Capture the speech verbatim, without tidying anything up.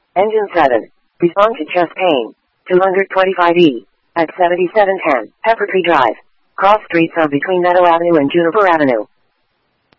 Engine seven. Respond to chest pain. two twenty-five E. At seventy-seven ten. Pepper Tree Drive. Cross streets are between Meadow Avenue and Juniper Avenue.